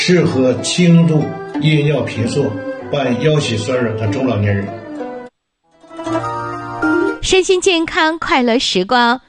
适合轻度夜尿频数、伴腰膝酸软的中老年人。 身心健康快乐时光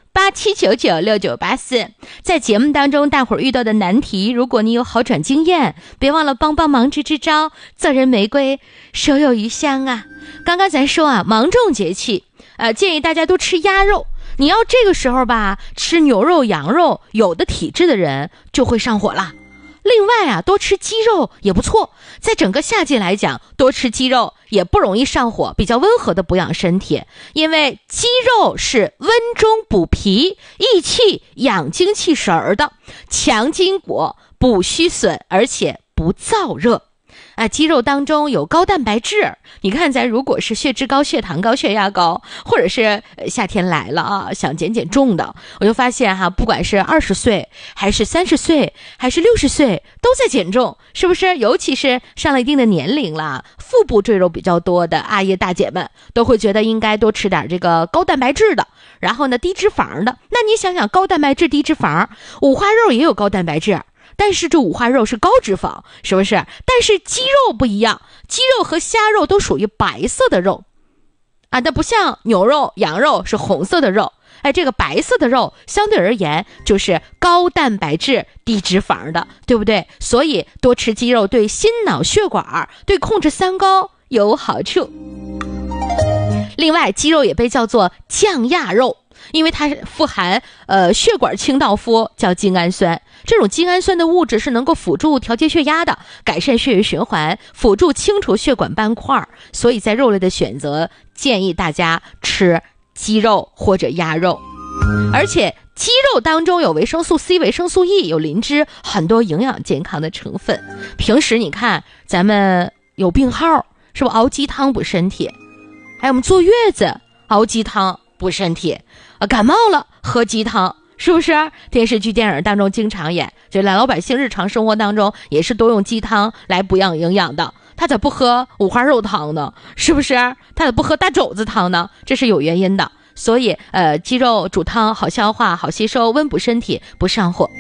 87996984，在节目当中大伙儿遇到的难题，如果你有好转经验，别忘了帮忙支支招，赠人玫瑰手有余香啊。刚刚咱说啊，芒种节气，建议大家多吃鸭肉。你要这个时候吧，吃牛肉、羊肉，有的体质的人就会上火了。另外啊，多吃鸡肉也不错，在整个夏季来讲，多吃鸡肉也不容易上火，比较温和的补养身体。因为鸡肉是温中补脾、益气、养精气神儿的，强筋骨、补虚损，而且不燥热。鸡肉当中有高蛋白质，你看咱如果是血脂高、血糖高、血压高，或者是夏天来了啊，想减重的，我就发现不管是20岁还是30岁还是60岁都在减重，是不是？尤其是上了一定的年龄了，腹部赘肉比较多的阿爷大姐们都会觉得应该多吃点这个高蛋白质的，然后呢低脂肪的。那你想想，高蛋白质低脂肪，五花肉也有高蛋白质，但是这五花肉是高脂肪，是不是？但是鸡肉不一样，鸡肉和虾肉都属于白色的肉啊，那不像牛肉、羊肉是红色的肉。这个白色的肉相对而言就是高蛋白质低脂肪的，对不对？所以多吃鸡肉对心脑血管、对控制三高有好处。另外，鸡肉也被叫做降压肉，因为它富含血管清道夫，叫精氨酸。这种精氨酸的物质是能够辅助调节血压的，改善血液循环，辅助清除血管斑块。所以在肉类的选择，建议大家吃鸡肉或者鸭肉。而且鸡肉当中有维生素 C、维生素 E， 有磷脂，很多营养健康的成分。平时你看咱们有病号，是不是熬鸡汤补身体？还有我们坐月子熬鸡汤补身体，感冒了喝鸡汤，是不是？电视剧电影当中经常演，就老百姓日常生活当中也是多用鸡汤来补养营养的。他咋不喝五花肉汤呢？是不是？他咋不喝大肘子汤呢？这是有原因的。所以鸡肉煮汤好消化、好吸收，温补身体，不上火。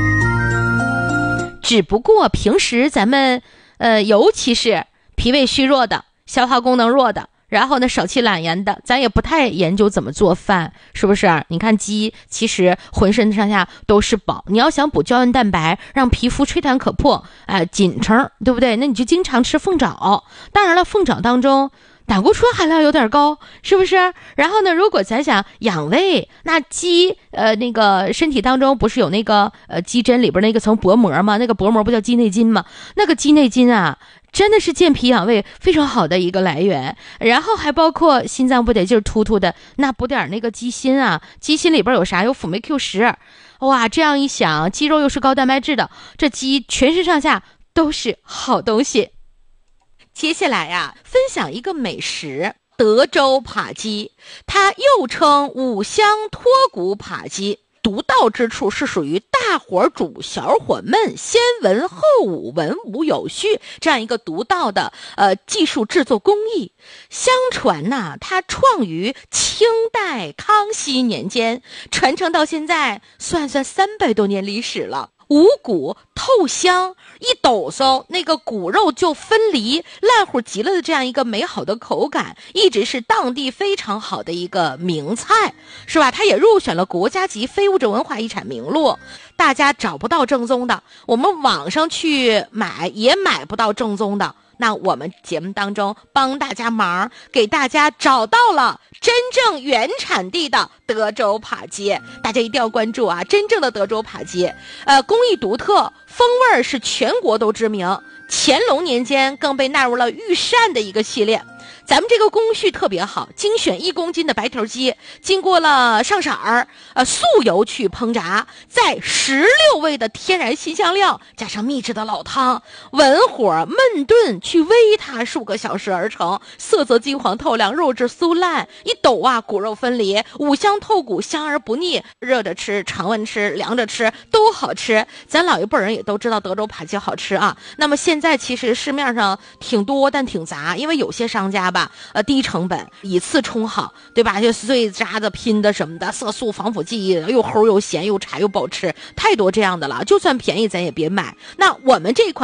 只不过平时咱们尤其是脾胃虚弱的、消化功能弱的，然后呢少气懒言的，咱也不太研究怎么做饭，是不是？你看鸡其实浑身上下都是宝，你要想补胶原蛋白，让皮肤吹弹可破，紧撑，对不对？那你就经常吃凤爪。当然了，凤爪当中胆固醇含量有点高，是不是？然后呢，如果咱想养胃，那鸡那个身体当中不是有那个鸡胗里边那个层薄膜吗？那个薄膜不叫鸡内金吗？那个鸡内金啊，真的是健脾养胃非常好的一个来源。然后还包括心脏不得劲突突的，那补点那个鸡心啊，鸡心里边有啥？有辅酶 Q10。哇，这样一想，鸡肉又是高蛋白质的，这鸡全身上下都是好东西。接下来呀，分享一个美食，德州扒鸡，它又称五香脱骨扒鸡。独到之处是属于大火煮、小火焖，先文后武，文武有序，这样一个独到的技术制作工艺。相传呐，它创于清代康熙年间，传承到现在，算300多年历史了。五骨透香，一抖擞那个骨肉就分离，烂乎极了的这样一个美好的口感，一直是当地非常好的一个名菜，是吧？它也入选了国家级非物质文化遗产名录。大家找不到正宗的，我们网上去买也买不到正宗的，那我们节目当中帮大家忙，给大家找到了真正原产地的德州扒鸡，大家一定要关注啊！真正的德州扒鸡，工艺独特，风味是全国都知名。乾隆年间更被纳入了御膳的一个系列。咱们这个工序特别好，精选1公斤的白条鸡，经过了上色素油去烹炸，再16味的天然辛香料，加上秘制的老汤，文火焖炖去煨它数个小时而成，色泽金黄透亮，肉质酥烂，一抖啊，骨肉分离，五香透骨，香而不腻，热着吃、常温吃、凉着吃都好吃。咱老一辈人也都知道德州扒鸡好吃啊。那么现在其实市面上挺多，但挺杂，因为有些商家吧，低成本，以次充好，对吧？就碎渣子拼的什么的，色素、防腐剂，又齁又咸又柴又不好吃，太多这样的了。就算便宜咱也别买。那我们这款